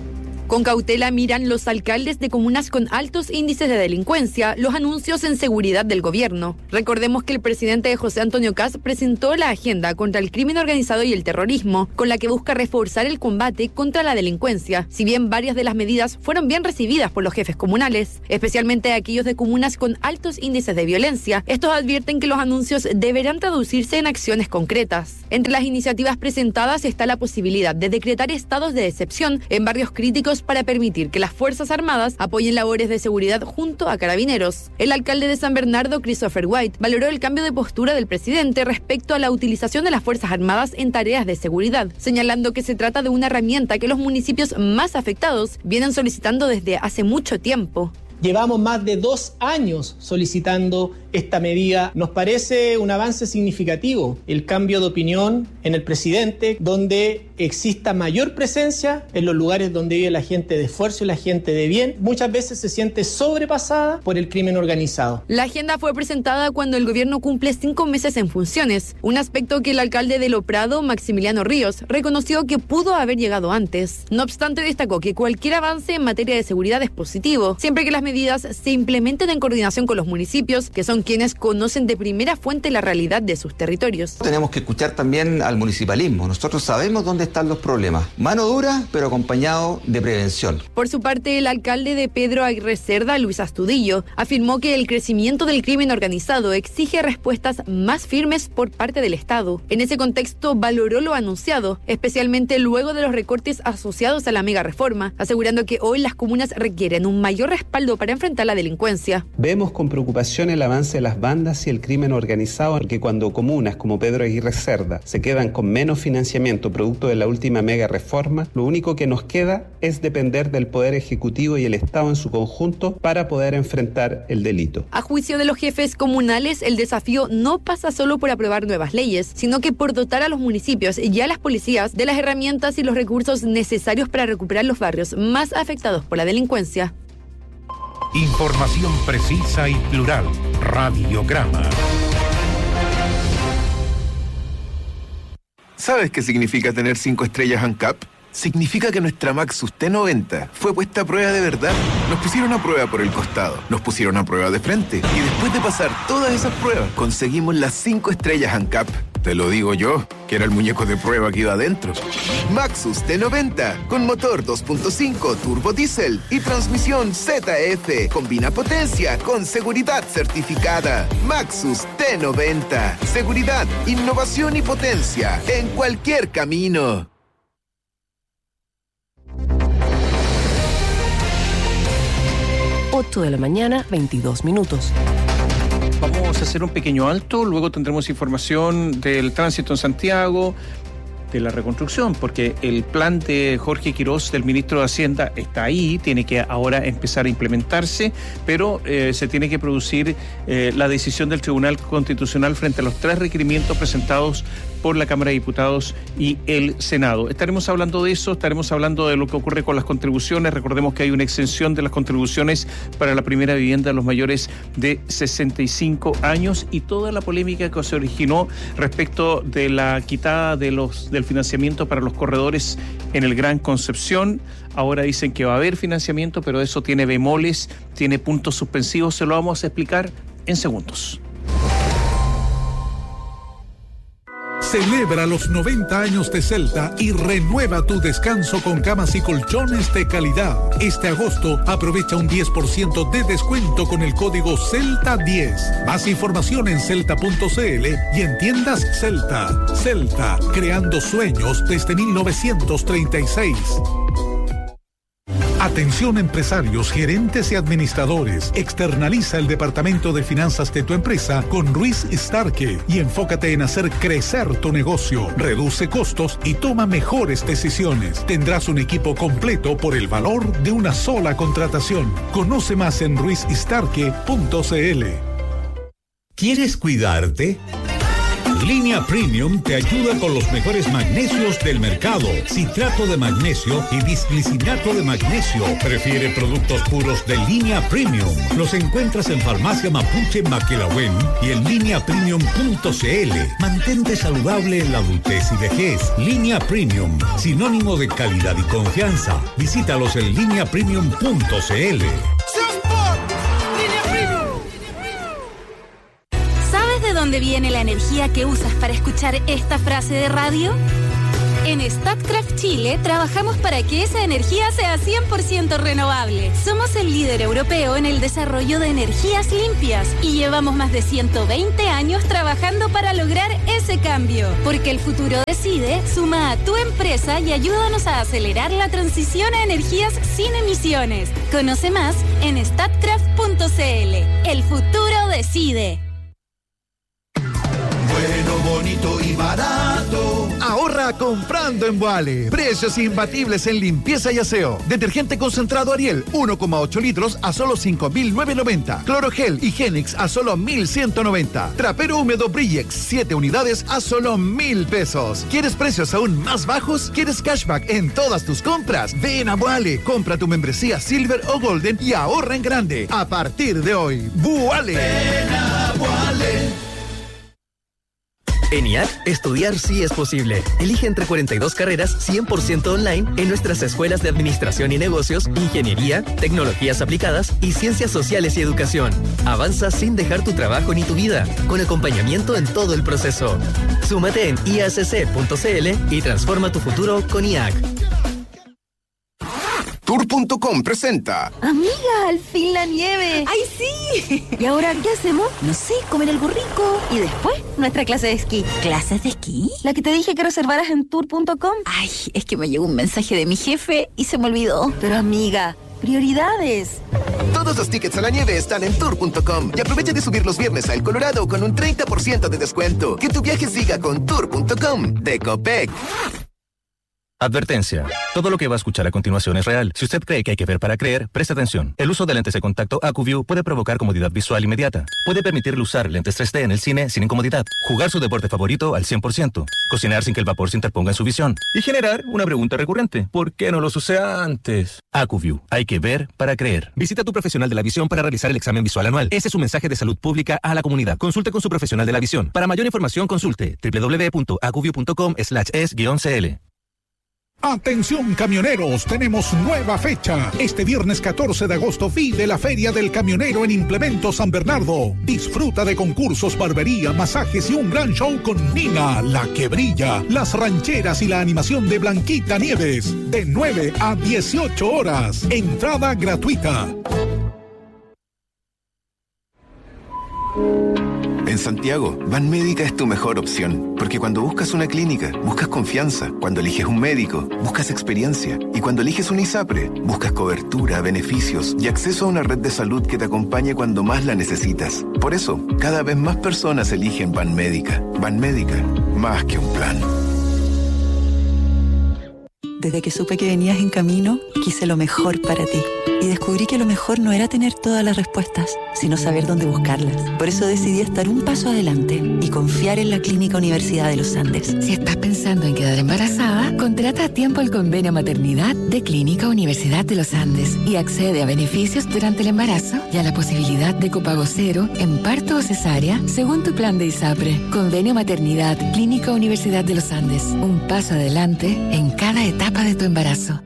Con cautela miran los alcaldes de comunas con altos índices de delincuencia los anuncios en seguridad del gobierno. Recordemos que el presidente José Antonio Kast presentó la agenda contra el crimen organizado y el terrorismo, con la que busca reforzar el combate contra la delincuencia, si bien varias de las medidas fueron bien recibidas por los jefes comunales, especialmente aquellos de comunas con altos índices de violencia. Estos advierten que los anuncios deberán traducirse en acciones concretas. Entre las iniciativas presentadas está la posibilidad de decretar estados de excepción en barrios críticos para permitir que las Fuerzas Armadas apoyen labores de seguridad junto a carabineros. El alcalde de San Bernardo, Christopher White, valoró el cambio de postura del presidente respecto a la utilización de las Fuerzas Armadas en tareas de seguridad, señalando que se trata de una herramienta que los municipios más afectados vienen solicitando desde hace mucho tiempo. Llevamos más de dos años solicitando esta medida. Nos parece un avance significativo el cambio de opinión en el presidente, donde exista mayor presencia en los lugares donde vive la gente de esfuerzo y la gente de bien. Muchas veces se siente sobrepasada por el crimen organizado. La agenda fue presentada cuando el gobierno cumple cinco meses en funciones, un aspecto que el alcalde de Loprado, Maximiliano Ríos, reconoció que pudo haber llegado antes. No obstante, destacó que cualquier avance en materia de seguridad es positivo, siempre que las medidas se implementen en coordinación con los municipios, que son quienes conocen de primera fuente la realidad de sus territorios. Tenemos que escuchar también al municipalismo. Nosotros sabemos dónde están los problemas. Mano dura, pero acompañado de prevención. Por su parte, el alcalde de Pedro Aguirre Cerda, Luis Astudillo, afirmó que el crecimiento del crimen organizado exige respuestas más firmes por parte del Estado. En ese contexto, valoró lo anunciado, especialmente luego de los recortes asociados a la mega reforma, asegurando que hoy las comunas requieren un mayor respaldo para enfrentar la delincuencia. Vemos con preocupación el avance de las bandas y el crimen organizado, que cuando comunas como Pedro Aguirre Cerda se quedan con menos financiamiento producto de la última mega reforma, lo único que nos queda es depender del Poder Ejecutivo y el Estado en su conjunto para poder enfrentar el delito. A juicio de los jefes comunales, el desafío no pasa solo por aprobar nuevas leyes, sino que por dotar a los municipios y a las policías de las herramientas y los recursos necesarios para recuperar los barrios más afectados por la delincuencia. Información precisa y plural. Radiograma. ¿Sabes qué significa tener cinco estrellas ANCAP? Significa que nuestra Maxus T noventa fue puesta a prueba de verdad. Nos pusieron a prueba por el costado, nos pusieron a prueba de frente y después de pasar todas esas pruebas, conseguimos las cinco estrellas ANCAP. Te lo digo yo, que era el muñeco de prueba que iba adentro. Maxus T noventa, con motor dos punto cinco turbo diésel y transmisión Z F. Combina potencia con seguridad certificada. Maxus T noventa. Seguridad, innovación y potencia en cualquier camino. ocho de la mañana, veintidós minutos. Vamos a hacer un pequeño alto, luego tendremos información del tránsito en Santiago, de la reconstrucción, porque el plan de Jorge Quirós, del ministro de Hacienda, está ahí, tiene que ahora empezar a implementarse, pero eh, se tiene que producir eh, la decisión del Tribunal Constitucional frente a los tres requerimientos presentados por la Cámara de Diputados y el Senado. Estaremos hablando de eso, estaremos hablando de lo que ocurre con las contribuciones. Recordemos que hay una exención de las contribuciones para la primera vivienda de los mayores de sesenta y cinco años y toda la polémica que se originó respecto de la quitada de los del financiamiento para los corredores en el Gran Concepción. Ahora dicen que va a haber financiamiento, pero eso tiene bemoles, tiene puntos suspensivos. Se lo vamos a explicar en segundos. Celebra los noventa años de Celta y renueva tu descanso con camas y colchones de calidad. Este agosto aprovecha un diez por ciento de descuento con el código Celta diez. Más información en celta punto c l y en tiendas Celta. Celta, creando sueños desde mil novecientos treinta y seis. Atención empresarios, gerentes y administradores. Externaliza el departamento de finanzas de tu empresa con Ruiz Starke y enfócate en hacer crecer tu negocio. Reduce costos y toma mejores decisiones. Tendrás un equipo completo por el valor de una sola contratación. Conoce más en ruiz starke punto c l. ¿Quieres cuidarte? Línea Premium te ayuda con los mejores magnesios del mercado. Citrato de magnesio y bisglicinato de magnesio. Prefiere productos puros de Línea Premium. Los encuentras en Farmacia Mapuche Maquelahuen y en línea premium punto c l. Mantente saludable en la adultez y vejez. Línea Premium, sinónimo de calidad y confianza. Visítalos en línea premium punto c l. ¿Sabes de dónde viene la energía que usas para escuchar esta frase de radio? En Statkraft Chile trabajamos para que esa energía sea cien por ciento renovable. Somos el líder europeo en el desarrollo de energías limpias y llevamos más de ciento veinte años trabajando para lograr ese cambio. Porque el futuro decide, suma a tu empresa y ayúdanos a acelerar la transición a energías sin emisiones. Conoce más en statkraft punto c l. El futuro decide. Bueno, bonito y barato. Ahorra comprando en Boale. Precios imbatibles en limpieza y aseo. Detergente concentrado Ariel, uno coma ocho litros a solo cinco mil novecientos noventa. Clorogel Higienix a solo mil ciento noventa. Trapero húmedo Brillex, siete unidades a solo mil pesos. ¿Quieres precios aún más bajos? ¿Quieres cashback en todas tus compras? Ven a Boale. Compra tu membresía Silver o Golden y ahorra en grande. A partir de hoy, Boale. Ven a Boale. En I A C, estudiar sí es posible. Elige entre cuarenta y dos carreras cien por ciento online en nuestras escuelas de Administración y Negocios, Ingeniería, Tecnologías Aplicadas y Ciencias Sociales y Educación. Avanza sin dejar tu trabajo ni tu vida, con acompañamiento en todo el proceso. Súmate en i a c c punto c l y transforma tu futuro con I A C. Tour punto com presenta. Amiga, al fin la nieve. ¡Ay, sí! ¿Y ahora qué hacemos? No sé, comer algo rico. Y después, nuestra clase de esquí. ¿Clases de esquí? La que te dije que reservaras en tour punto com. Ay, es que me llegó un mensaje de mi jefe y se me olvidó. Pero amiga, prioridades. Todos los tickets a la nieve están en tour punto com y aprovecha de subir los viernes a El Colorado con un treinta por ciento de descuento. Que tu viaje siga con tour punto com de Copec. Advertencia. Todo lo que va a escuchar a continuación es real. Si usted cree que hay que ver para creer, preste atención. El uso de lentes de contacto AcuView puede provocar comodidad visual inmediata. Puede permitirle usar lentes tres D en el cine sin incomodidad. Jugar su deporte favorito al cien por ciento. Cocinar sin que el vapor se interponga en su visión. Y generar una pregunta recurrente. ¿Por qué no los usé antes? AcuView. Hay que ver para creer. Visita a tu profesional de la visión para realizar el examen visual anual. Ese es un mensaje de salud pública a la comunidad. Consulte con su profesional de la visión. Para mayor información, consulte doble u doble u doble u punto acuview punto com slash es guión c l. Atención camioneros, tenemos nueva fecha. Este viernes catorce de agosto vive la Feria del Camionero en Implemento San Bernardo. Disfruta de concursos, barbería, masajes y un gran show con Nina, la que brilla, las rancheras y la animación de Blanquita Nieves. De nueve a dieciocho horas. Entrada gratuita. En Santiago, Banmédica es tu mejor opción, porque cuando buscas una clínica, buscas confianza, cuando eliges un médico, buscas experiencia, y cuando eliges un ISAPRE, buscas cobertura, beneficios y acceso a una red de salud que te acompañe cuando más la necesitas. Por eso, cada vez más personas eligen Banmédica. Banmédica, más que un plan. Desde que supe que venías en camino, quise lo mejor para ti. Y descubrí que lo mejor no era tener todas las respuestas, sino saber dónde buscarlas. Por eso decidí estar un paso adelante y confiar en la Clínica Universidad de los Andes. Si estás pensando en quedar embarazada, contrata a tiempo el convenio maternidad de Clínica Universidad de los Andes y accede a beneficios durante el embarazo y a la posibilidad de copago cero en parto o cesárea según tu plan de ISAPRE. Convenio maternidad Clínica Universidad de los Andes. Un paso adelante en cada etapa de tu embarazo.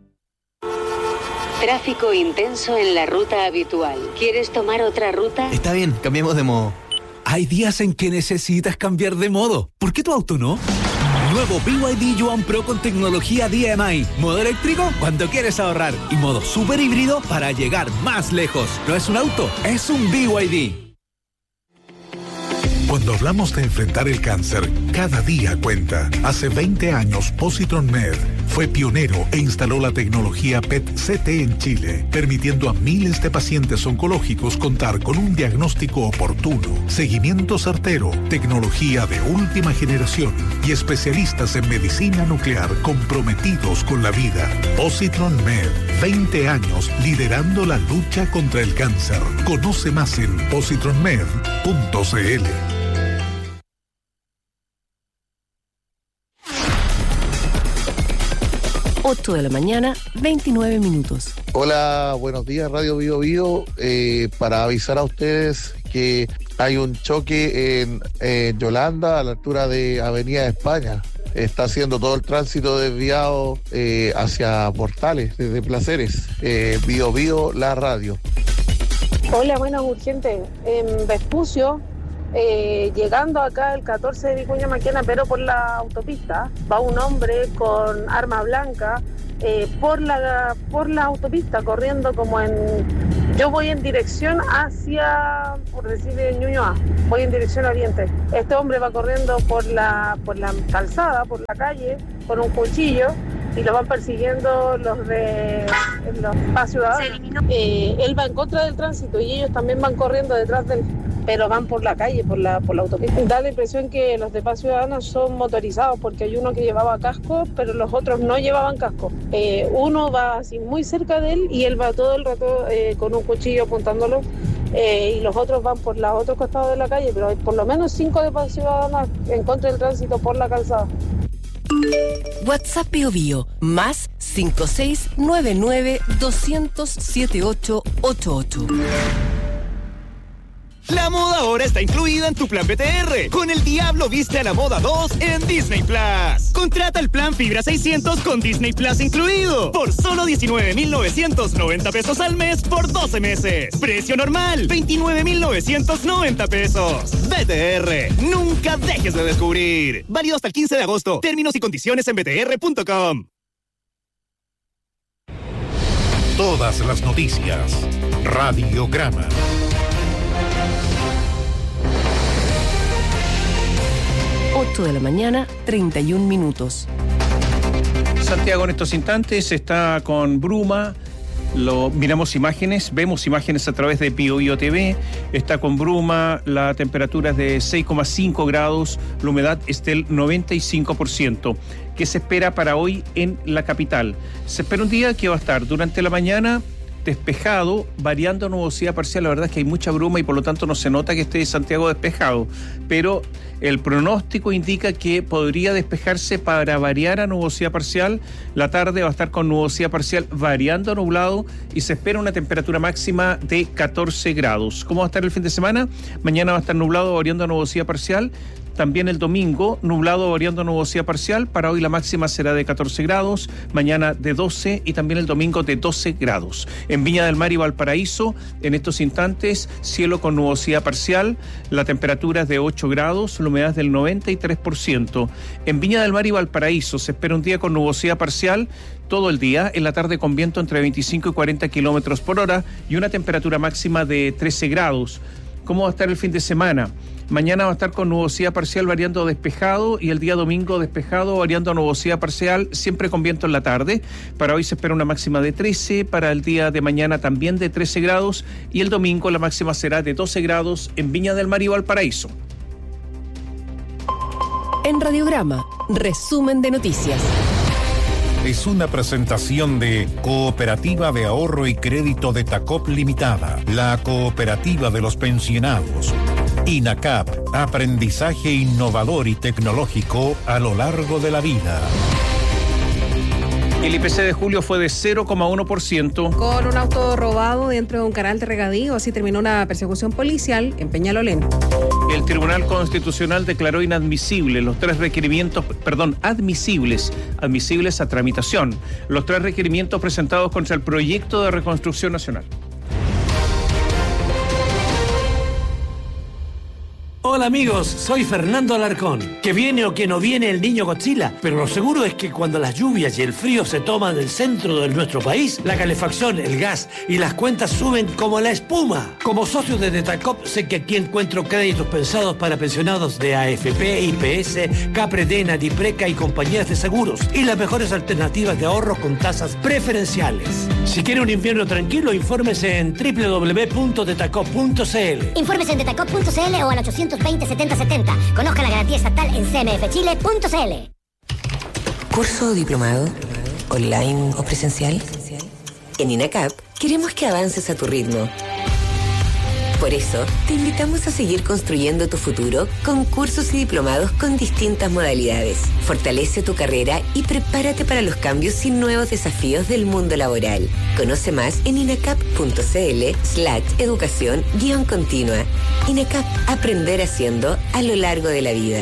Tráfico intenso en la ruta habitual. ¿Quieres tomar otra ruta? Está bien, cambiemos de modo. Hay días en que necesitas cambiar de modo. ¿Por qué tu auto no? Nuevo B Y D Yuan Pro con tecnología D M I. Modo eléctrico cuando quieres ahorrar. Y modo super híbrido para llegar más lejos. No es un auto, es un B Y D. Cuando hablamos de enfrentar el cáncer, cada día cuenta. Hace veinte años, Positron Med fue pionero e instaló la tecnología P E T C T en Chile, permitiendo a miles de pacientes oncológicos contar con un diagnóstico oportuno, seguimiento certero, tecnología de última generación y especialistas en medicina nuclear comprometidos con la vida. Positron Med, veinte años liderando la lucha contra el cáncer. Conoce más en positron med punto c l. ocho de la mañana, veintinueve minutos. Hola, buenos días, Radio Bio Bio. Eh, para avisar a ustedes que hay un choque en, en Yolanda, a la altura de Avenida de España. Está haciendo todo el tránsito desviado eh, hacia Portales, desde Placeres. Eh, Bio Bio, la radio. Hola, buenas, urgente. En Vespucio, eh, llegando acá el catorce de Vicuña Maquena, pero por la autopista, va un hombre con arma blanca eh, por la por la autopista, corriendo como en... Yo voy en dirección hacia, por decir, Ñuñoa, voy en dirección oriente. Este hombre va corriendo por la por la calzada, por la calle, con un cuchillo, y lo van persiguiendo los de los Paz Ciudadanos. Eh, él va en contra del tránsito y ellos también van corriendo detrás de él, pero van por la calle, por la por la autopista. Da la impresión que los de Paz Ciudadanos son motorizados, porque hay uno que llevaba casco, pero los otros no llevaban casco. Eh, uno va así muy cerca de él y él va todo el rato eh, con un cuchillo apuntándolo, eh, y los otros van por los otros costados de la calle, pero hay por lo menos cinco de Paz Ciudadanos en contra del tránsito por la calzada. WhatsApp Bio Bio, más cinco seis nueve nueve dos cero cero siete ocho ocho ocho. La moda ahora está incluida en tu plan B T R. Con El Diablo Viste a la Moda dos en Disney Plus. Contrata el plan Fibra seiscientos con Disney Plus incluido. Por solo diecinueve mil novecientos noventa pesos al mes por doce meses. Precio normal, veintinueve mil novecientos noventa pesos. B T R, nunca dejes de descubrir. Válido hasta el quince de agosto. Términos y condiciones en b t r punto com. Todas las noticias. Radiograma. ocho de la mañana, treinta y un minutos. Santiago en estos instantes está con bruma. Lo, miramos imágenes, vemos imágenes a través de Bio Bio T V. Está con bruma, la temperatura es de seis coma cinco grados, la humedad es del noventa y cinco por ciento. ¿Qué se espera para hoy en la capital? Se espera un día que va a estar durante la mañana despejado, variando nubosidad parcial. La verdad es que hay mucha bruma y por lo tanto no se nota que esté Santiago despejado, pero el pronóstico indica que podría despejarse para variar a nubosidad parcial. La tarde va a estar con nubosidad parcial variando a nublado y se espera una temperatura máxima de catorce grados. ¿Cómo va a estar el fin de semana? Mañana va a estar nublado variando a nubosidad parcial. También el domingo, nublado variando a nubosidad parcial. Para hoy la máxima será de catorce grados, mañana de doce y también el domingo de doce grados. En Viña del Mar y Valparaíso, en estos instantes, cielo con nubosidad parcial, la temperatura es de ocho grados, la humedad es del noventa y tres por ciento. En Viña del Mar y Valparaíso se espera un día con nubosidad parcial todo el día, en la tarde con viento entre veinticinco y cuarenta kilómetros por hora y una temperatura máxima de trece grados. ¿Cómo va a estar el fin de semana? Mañana va a estar con nubosidad parcial variando a despejado y el día domingo despejado variando a nubosidad parcial, siempre con viento en la tarde. Para hoy se espera una máxima de trece, para el día de mañana también de trece grados y el domingo la máxima será de doce grados en Viña del Mar y Valparaíso. En Radiograma, resumen de noticias. Es una presentación de Cooperativa de Ahorro y Crédito de Tacop Limitada, la cooperativa de los pensionados. INACAP, aprendizaje innovador y tecnológico a lo largo de la vida. El I P C de julio fue de cero coma uno por ciento. Con un auto robado dentro de un canal de regadío, así terminó una persecución policial en Peñalolén. El Tribunal Constitucional declaró inadmisibles los tres requerimientos, perdón, admisibles, admisibles a tramitación, los tres requerimientos presentados contra el proyecto de reconstrucción nacional. Hola amigos, soy Fernando Alarcón. Que viene o que no viene el niño Godzilla, pero lo seguro es que cuando las lluvias y el frío se toman el centro de nuestro país, la calefacción, el gas y las cuentas suben como la espuma. Como socio de Detacop sé que aquí encuentro créditos pensados para pensionados de A F P, I P S, Capredena, Dipreca y compañías de seguros y las mejores alternativas de ahorro con tasas preferenciales. Si quiere un invierno tranquilo, infórmese en doble u doble u doble u punto detacop punto c l. Infórmese en detacop punto c l o al ochocientos veinte setenta setenta. Conozca la garantía estatal en c m f chile punto c l. ¿Curso o diplomado? ¿Online o presencial? En INACAP queremos que avances a tu ritmo. Por eso, te invitamos a seguir construyendo tu futuro con cursos y diplomados con distintas modalidades. Fortalece tu carrera y prepárate para los cambios y nuevos desafíos del mundo laboral. Conoce más en inacap.cl slash educación guión continua. INACAP, aprender haciendo a lo largo de la vida.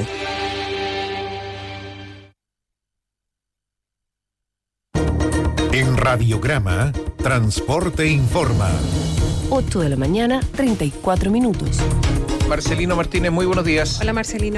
En Radiograma, Transporte Informa. ocho de la mañana, treinta y cuatro minutos. Marcelino Martínez, muy buenos días. Hola, Marcelino.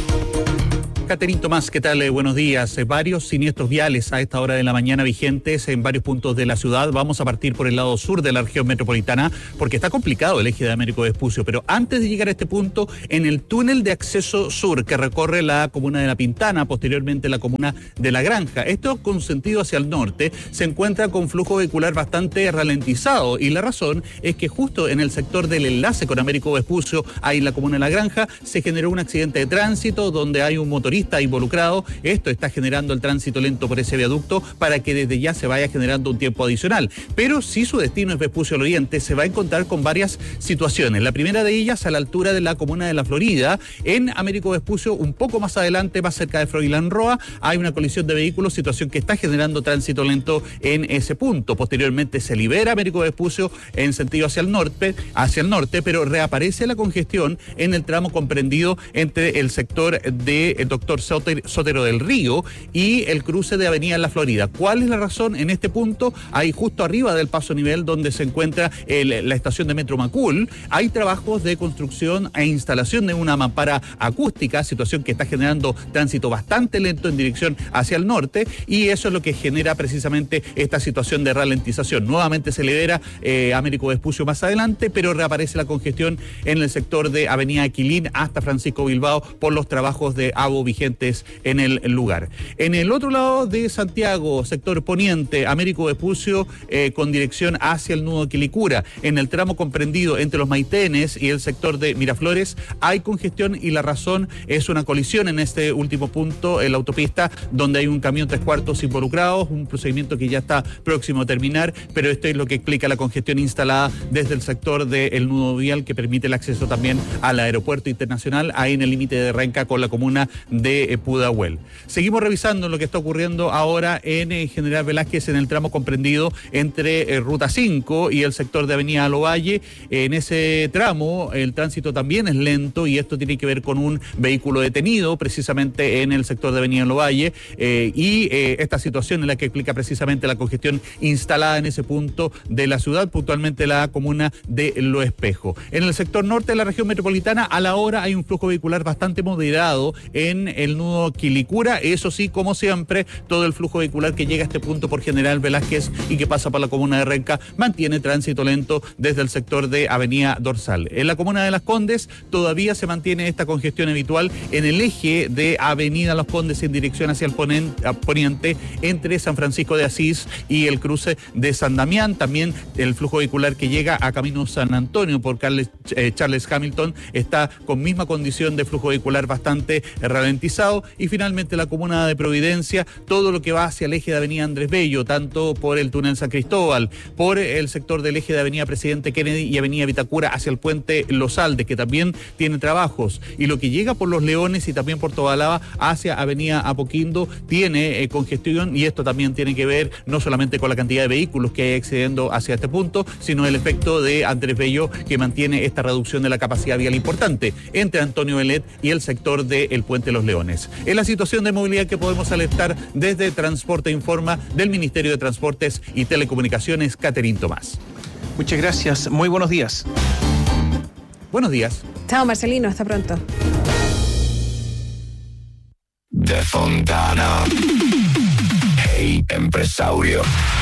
Caterín Tomás, ¿qué tal? Buenos días. Varios siniestros viales a esta hora de la mañana vigentes en varios puntos de la ciudad. Vamos a partir por el lado sur de la región metropolitana porque está complicado el eje de Américo Vespucio. Pero antes de llegar a este punto, en el túnel de acceso sur que recorre la comuna de La Pintana, posteriormente la comuna de La Granja, esto con sentido hacia el norte, se encuentra con flujo vehicular bastante ralentizado. Y la razón es que justo en el sector del enlace con Américo Vespucio, ahí en la comuna de La Granja, se generó un accidente de tránsito donde hay un motorista involucrado. Esto está generando el tránsito lento por ese viaducto para que desde ya se vaya generando un tiempo adicional. Pero si su destino es Vespucio al Oriente, se va a encontrar con varias situaciones. La primera de ellas a la altura de la comuna de La Florida, en Américo Vespucio, un poco más adelante, más cerca de Froilán Roa, hay una colisión de vehículos, situación que está generando tránsito lento en ese punto. Posteriormente se libera Américo Vespucio en sentido hacia el norte, hacia el norte, pero reaparece la congestión en el tramo comprendido entre el sector del doctor Sotero del Río y el cruce de Avenida La Florida. ¿Cuál es la razón? En este punto, ahí justo arriba del paso nivel donde se encuentra el, la estación de Metro Macul, hay trabajos de construcción e instalación de una mampara acústica, situación que está generando tránsito bastante lento en dirección hacia el norte, y eso es lo que genera precisamente esta situación de ralentización. Nuevamente se libera eh, Américo Vespucio más adelante, pero reaparece la congestión en el sector de Avenida Aquilín hasta Francisco Bilbao por los trabajos de ABO vigentes en el lugar. En el otro lado de Santiago, sector poniente, Américo Vespucio eh, con dirección hacia el nudo Quilicura. En el tramo comprendido entre los Maitenes y el sector de Miraflores hay congestión y la razón es una colisión en este último punto en la autopista donde hay un camión tres cuartos involucrado, un procedimiento que ya está próximo a terminar, pero esto es lo que explica la congestión instalada desde el sector del nudo vial que permite el acceso también al aeropuerto internacional, ahí en el límite de Renca con la comuna de de Pudahuel. Seguimos revisando lo que está ocurriendo ahora en eh, General Velázquez en el tramo comprendido entre eh, Ruta cinco y el sector de Avenida Alovalle. En ese tramo el tránsito también es lento y esto tiene que ver con un vehículo detenido precisamente en el sector de Avenida Alovalle eh, y eh, esta situación es la que explica precisamente la congestión instalada en ese punto de la ciudad, puntualmente la comuna de Lo Espejo. En el sector norte de la región metropolitana a la hora hay un flujo vehicular bastante moderado en el nudo Quilicura, eso sí, como siempre, todo el flujo vehicular que llega a este punto por General Velázquez y que pasa por la comuna de Renca mantiene tránsito lento desde el sector de Avenida Dorsal. En la comuna de Las Condes todavía se mantiene esta congestión habitual en el eje de Avenida Las Condes en dirección hacia el poniente entre San Francisco de Asís y el cruce de San Damián. También el flujo vehicular que llega a Camino San Antonio por Carles, eh, Charles Hamilton está con misma condición de flujo vehicular bastante ralentizado. Y finalmente la comuna de Providencia, todo lo que va hacia el eje de Avenida Andrés Bello, tanto por el túnel San Cristóbal, por el sector del eje de Avenida Presidente Kennedy y Avenida Vitacura hacia el puente Los Aldes, que también tiene trabajos, y lo que llega por Los Leones y también por Tobalaba hacia Avenida Apoquindo tiene eh, congestión, y esto también tiene que ver no solamente con la cantidad de vehículos que hay accediendo hacia este punto, sino el efecto de Andrés Bello que mantiene esta reducción de la capacidad vial importante entre Antonio Belet y el sector del puente Los Leones. Es la situación de movilidad que podemos alertar desde Transporte Informa del Ministerio de Transportes y Telecomunicaciones, Caterín Tomás. Muchas gracias, muy buenos días. Buenos días. Chao, Marcelino, hasta pronto. De Fontana. Hey, empresario.